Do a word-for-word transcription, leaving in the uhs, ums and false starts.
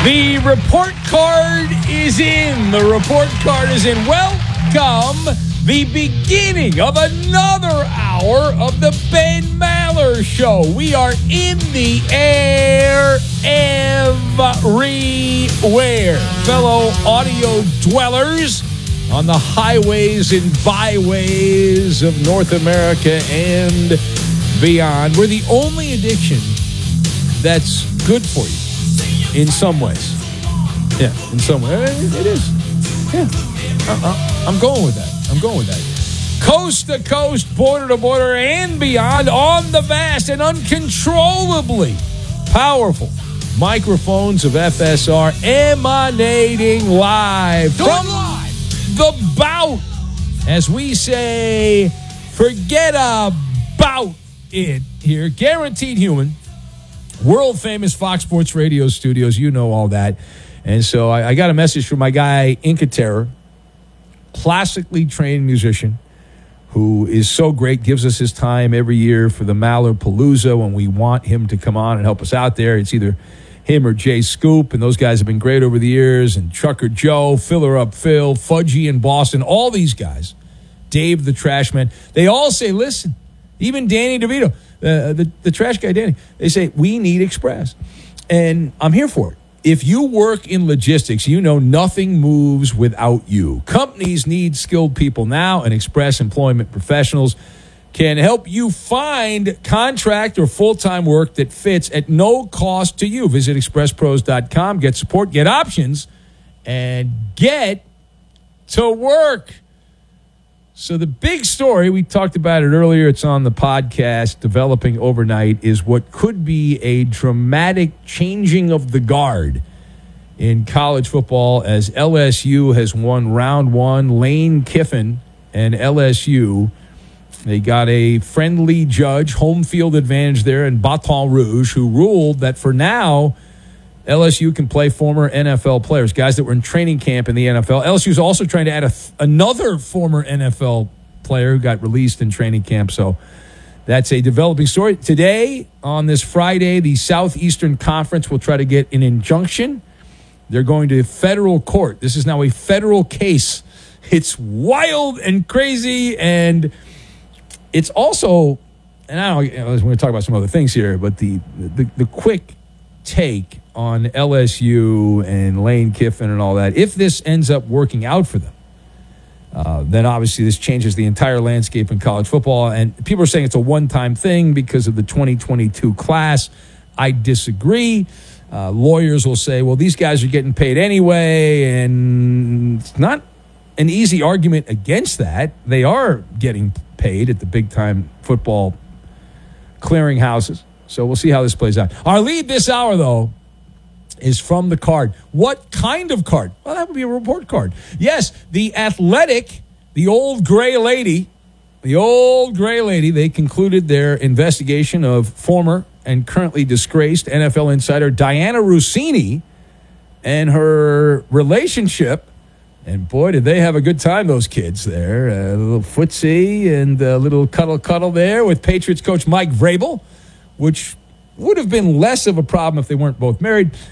The report card is in. The report card is in. Welcome, the beginning of another hour of the Ben Maller Show. We are in the air everywhere. Fellow audio dwellers on the highways and byways of North America and beyond. We're the only addiction that's good for you. In some ways. Yeah, in some ways. It is. Yeah. Uh-uh. I'm going with that. I'm going with that. Coast to coast, border to border, and beyond on the vast and uncontrollably powerful microphones of F S R emanating live from the bout. As we say, forget about it here. Guaranteed Human. World famous Fox Sports Radio studios. You know all that. And so I, I got a message from my guy, Inca Terror, classically trained musician who is so great, gives us his time every year for the Maller Palooza when we want him to come on and help us out there. It's either him or Jay Scoop, and those guys have been great over the years, and Trucker Joe, Filler Up Phil, Fudgy in Boston, all these guys, Dave the Trash Man, they all say, listen, even Danny DeVito, Uh, the, the trash guy, Danny, they say, we need Express. And I'm here for it. If you work in logistics, you know nothing moves without you. Companies need skilled people now, and Express Employment Professionals can help you find contract or full-time work that fits at no cost to you. Visit express pros dot com, get support, get options, and get to work. So the big story, we talked about it earlier, it's on the podcast, developing overnight, is what could be a dramatic changing of the guard in college football as L S U has won round one. Lane Kiffin and L S U, they got a friendly judge, home field advantage there in Baton Rouge, who ruled that for now, L S U can play former N F L players, guys that were in training camp in the N F L. L S U is also trying to add a th- another former N F L player who got released in training camp. So that's a developing story. Today, on this Friday, the Southeastern Conference will try to get an injunction. They're going to federal court. This is now a federal case. It's wild and crazy, and it's also, and I don't know, we're going to talk about some other things here, but the the, the quick take on L S U and Lane Kiffin and all that, if this ends up working out for them, uh, then obviously this changes the entire landscape in college football. And people are saying it's a one-time thing because of the twenty twenty-two class. I disagree. Uh, lawyers will say, well, these guys are getting paid anyway, and it's not an easy argument against that. They are getting paid at the big-time football clearinghouses. So we'll see how this plays out. Our lead this hour, though, is from the card. What kind of card? Well, that would be a report card. Yes, the Athletic, the old gray lady, the old gray lady, they concluded their investigation of former and currently disgraced N F L insider Diana Russini and her relationship. And boy, did they have a good time, those kids there. A little footsie and a little cuddle-cuddle there with Patriots coach Mike Vrabel, which would have been less of a problem if they weren't both married.